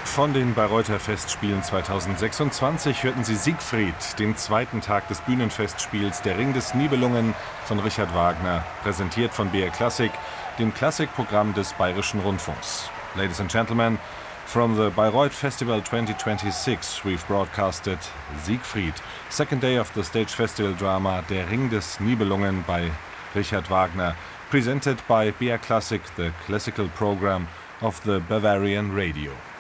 Von den Bayreuther Festspielen 2026 hörten Sie Siegfried, den zweiten Tag des Bühnenfestspiels Der Ring des Nibelungen von Richard Wagner, präsentiert von BR Classic, dem Klassikprogramm des Bayerischen Rundfunks. Ladies and gentlemen, from the Bayreuth Festival 2026 we've broadcasted Siegfried, second day of the stage festival drama Der Ring des Nibelungen by Richard Wagner, presented by BR Classic, the classical program of the Bavarian Radio.